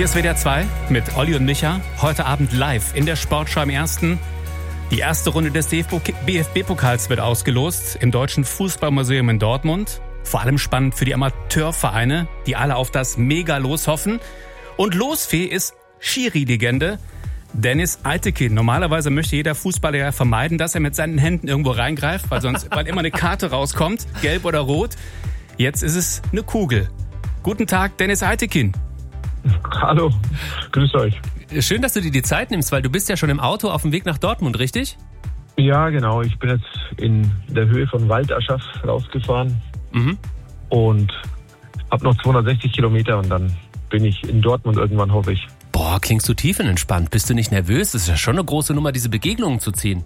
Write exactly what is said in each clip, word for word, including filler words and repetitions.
Hier ist W D R zwei mit Olli und Micha. Heute Abend live in der Sportschau im Ersten. Die erste Runde des B F B-Pokals wird ausgelost im Deutschen Fußballmuseum in Dortmund. Vor allem spannend für die Amateurvereine, die alle auf das Mega-Los hoffen. Und Losfee ist Schiri-Legende Dennis Eitekin. Normalerweise möchte jeder Fußballer ja vermeiden, dass er mit seinen Händen irgendwo reingreift, weil sonst weil immer eine Karte rauskommt, gelb oder rot. Jetzt ist es eine Kugel. Guten Tag, Dennis Eitekin. Hallo, grüß euch. Schön, dass du dir die Zeit nimmst, weil du bist ja schon im Auto auf dem Weg nach Dortmund, richtig? Ja, genau. Ich bin jetzt in der Höhe von Waldaschach rausgefahren mhm. und habe noch zweihundertsechzig Kilometer und dann bin ich in Dortmund irgendwann, hoffe ich. Boah, klingst du tiefenentspannt. Bist du nicht nervös? Das ist ja schon eine große Nummer, diese Begegnungen zu ziehen.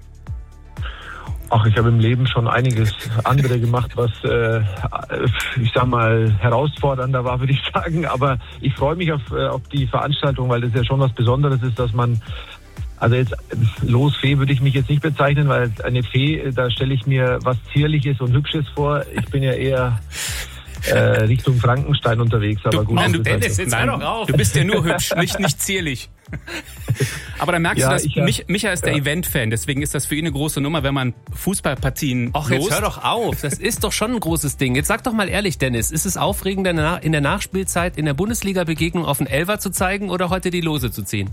Ach, ich habe im Leben schon einiges andere gemacht, was, äh, ich sag mal, herausfordernder war, würde ich sagen. Aber ich freue mich auf, äh, auf die Veranstaltung, weil das ja schon was Besonderes ist, dass man, also jetzt Losfee würde ich mich jetzt nicht bezeichnen, weil eine Fee, da stelle ich mir was Zierliches und Hübsches vor. Ich bin ja eher äh, Richtung Frankenstein unterwegs. Aber du, gut, nein, du, Dennis, jetzt hör doch auf. Du bist ja nur hübsch, nicht, nicht zierlich. Aber dann merkst ja, du, dass ich, Mich, Micha ist ja. der Event-Fan, deswegen ist das für ihn eine große Nummer, wenn man Fußballpartien Ach, jetzt hör doch auf, das ist doch schon ein großes Ding. Jetzt sag doch mal ehrlich, Dennis, ist es aufregender in der Nachspielzeit in der Bundesliga-Begegnung auf den Elfer zu zeigen oder heute die Lose zu ziehen?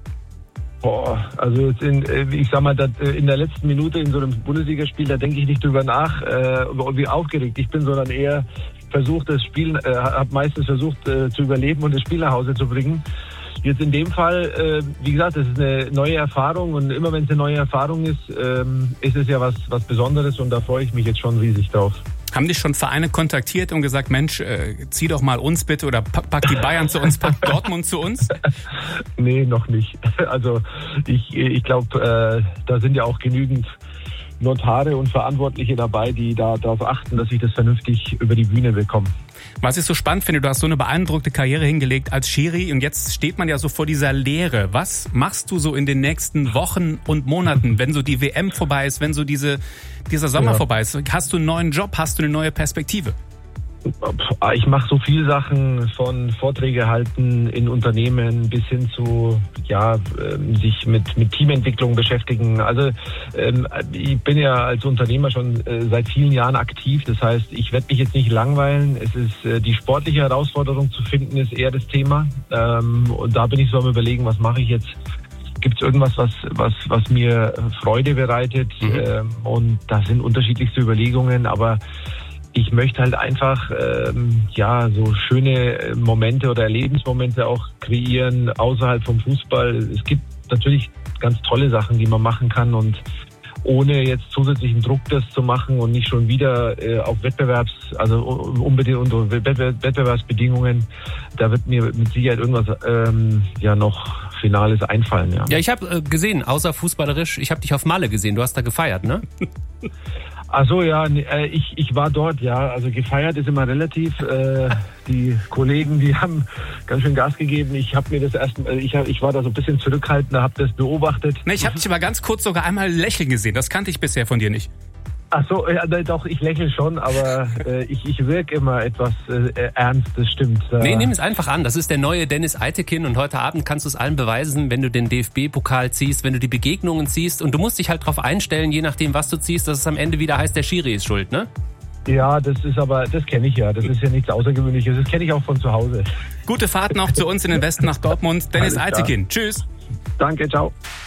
Boah, also jetzt in, ich sag mal, in der letzten Minute in so einem Bundesligaspiel, da denke ich nicht drüber nach, wie aufgeregt ich bin, sondern eher versucht, das Spiel, äh, habe meistens versucht äh, zu überleben und das Spiel nach Hause zu bringen. Jetzt in dem Fall, äh, wie gesagt, das ist eine neue Erfahrung und immer wenn es eine neue Erfahrung ist, ähm, ist es ja was, was Besonderes und da freue ich mich jetzt schon riesig drauf. Haben dich schon Vereine kontaktiert und gesagt, Mensch, äh, zieh doch mal uns bitte oder pack, pack die Bayern zu uns, pack Dortmund zu uns? Nee, noch nicht. Also ich, ich glaube, äh, da sind ja auch genügend Notare und Verantwortliche dabei, die da darauf achten, dass ich das vernünftig über die Bühne bekomme. Was ich so spannend finde, du hast so eine beeindruckte Karriere hingelegt als Schiri und jetzt steht man ja so vor dieser Leere. Was machst du so in den nächsten Wochen und Monaten, wenn so die W M vorbei ist, wenn so diese, dieser Sommer ja. vorbei ist? Hast du einen neuen Job, hast du eine neue Perspektive? Ich mache so viele Sachen, von Vorträge halten in Unternehmen bis hin zu ja sich mit mit Teamentwicklung beschäftigen. Also ähm, ich bin ja als Unternehmer schon äh, seit vielen Jahren aktiv. Das heißt, ich werde mich jetzt nicht langweilen. Es ist äh, die sportliche Herausforderung zu finden, ist eher das Thema. Ähm, und da bin ich so am Überlegen, was mache ich jetzt? Gibt es irgendwas, was was was mir Freude bereitet? Mhm. Ähm, und da sind unterschiedlichste Überlegungen, aber ich möchte halt einfach ähm, ja so schöne Momente oder Erlebnismomente auch kreieren außerhalb vom Fußball. Es gibt natürlich ganz tolle Sachen, die man machen kann und ohne jetzt zusätzlichen Druck das zu machen und nicht schon wieder äh, auf Wettbewerbs, also unbedingt unter Wettbewerbsbedingungen, da wird mir mit Sicherheit irgendwas ähm, ja noch Finales einfallen. Ja, ja ich habe äh, gesehen, außer fußballerisch, ich habe dich auf Malle gesehen, du hast da gefeiert, ne? Ach so, ja, ich, ich war dort, ja. Also gefeiert ist immer relativ. Äh, die Kollegen, die haben ganz schön Gas gegeben. Ich habe mir das erst, ich, hab, ich war da so ein bisschen zurückhaltender, habe das beobachtet. Ne, ich habe dich aber ganz kurz sogar einmal lächeln gesehen. Das kannte ich bisher von dir nicht. Ach so, ja, doch, ich lächle schon, aber äh, ich, ich wirke immer etwas äh, ernst, das stimmt. Nee, nimm es einfach an. Das ist der neue Dennis Eitekin und heute Abend kannst du es allen beweisen, wenn du den D F B-Pokal ziehst, wenn du die Begegnungen ziehst und du musst dich halt drauf einstellen, je nachdem, was du ziehst, dass es am Ende wieder heißt, der Schiri ist schuld, ne? Ja, das ist aber, das kenne ich ja. Das ist ja nichts Außergewöhnliches. Das kenne ich auch von zu Hause. Gute Fahrt noch zu uns in den Westen nach Dortmund. Dennis Eitekin. Tschüss. Danke, ciao.